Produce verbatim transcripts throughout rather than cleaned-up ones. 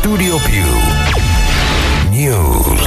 Studio Più News.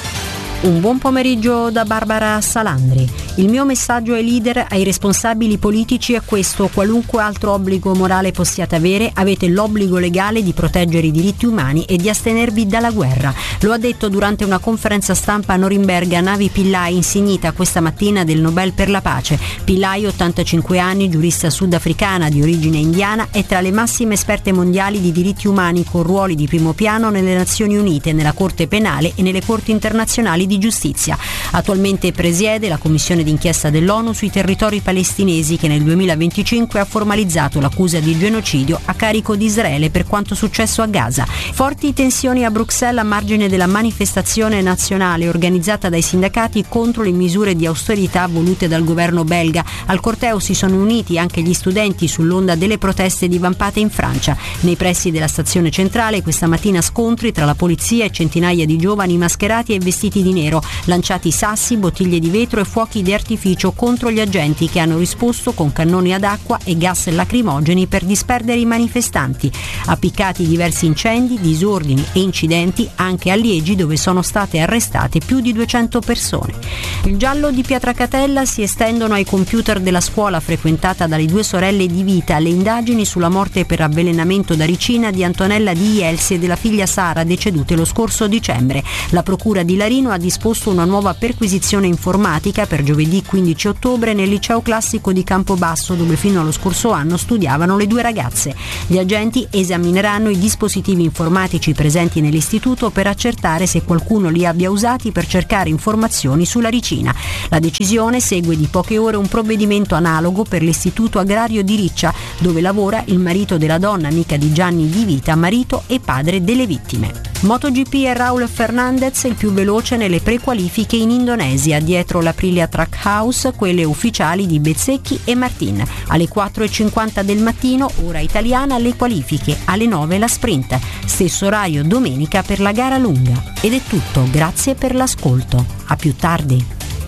Un buon pomeriggio da Barbara Salandri. Il mio messaggio ai leader, ai responsabili politici è questo: qualunque altro obbligo morale possiate avere, avete l'obbligo legale di proteggere i diritti umani e di astenervi dalla guerra. Lo ha detto durante una conferenza stampa a Norimberga Navi Pillay, insignita questa mattina del Nobel per la pace. Pillay, ottantacinque anni, giurista sudafricana di origine indiana, è tra le massime esperte mondiali di diritti umani, con ruoli di primo piano nelle Nazioni Unite, nella Corte Penale e nelle Corti Internazionali di Giustizia. Attualmente presiede la commissione d'inchiesta dell'ONU sui territori palestinesi, che nel duemilaventicinque ha formalizzato l'accusa di genocidio a carico di Israele per quanto successo a Gaza. Forti tensioni a Bruxelles a margine della manifestazione nazionale organizzata dai sindacati contro le misure di austerità volute dal governo belga. Al corteo si sono uniti anche gli studenti sull'onda delle proteste divampate in Francia. Nei pressi della stazione centrale questa mattina scontri tra la polizia e centinaia di giovani mascherati e vestiti di nero, lanciati sassi, bottiglie di vetro e fuochi di artificio contro gli agenti, che hanno risposto con cannoni ad acqua e gas lacrimogeni per disperdere i manifestanti. Appiccati diversi incendi, disordini e incidenti anche a Liegi, dove sono state arrestate più di duecento persone. Il giallo di Pietracatella: si estendono ai computer della scuola frequentata dalle due sorelle di Vita le indagini sulla morte per avvelenamento da ricina di Antonella Di Ielsi e della figlia Sara, decedute lo scorso dicembre. La procura di Larino ha disposto una nuova perquisizione informatica per giovedì quindici ottobre nel liceo classico di Campobasso, dove fino allo scorso anno studiavano le due ragazze. Gli agenti esamineranno i dispositivi informatici presenti nell'istituto per accertare se qualcuno li abbia usati per cercare informazioni sulla ricina. La decisione segue di poche ore un provvedimento analogo per l'istituto agrario di Riccia, dove lavora il marito della donna, amica di Gianni Di Vita, marito e padre delle vittime. MotoGP e Raul Fernandez il più veloce nelle prequalifiche in Indonesia, dietro l'Aprilia Trackhouse quelle ufficiali di Bezzecchi e Martin. Alle quattro e cinquanta del mattino, ora italiana, le qualifiche, alle nove la sprint. Stesso orario domenica per la gara lunga. Ed è tutto, grazie per l'ascolto. A più tardi.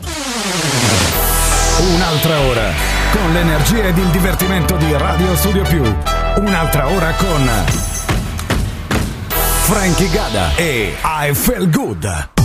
Un'altra ora con l'energia ed il divertimento di Radio Studio Più. Un'altra ora con Frankie Gada e I Feel Good.